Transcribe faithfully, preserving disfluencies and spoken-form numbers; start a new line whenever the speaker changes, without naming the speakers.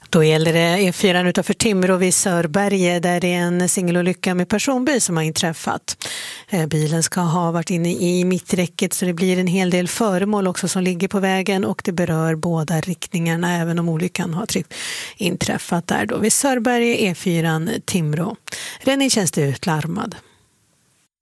Då gäller det E fyra utanför Timrå vid Sörberge där det är en singelolycka med personbil som har inträffat. Bilen ska ha varit inne i mitträcket så det blir en hel del föremål också som ligger på vägen och det berör båda riktningarna även om olyckan har inträffat där då vid Sörberge E fyra Timrå. Räddningstjänst är utlarmad.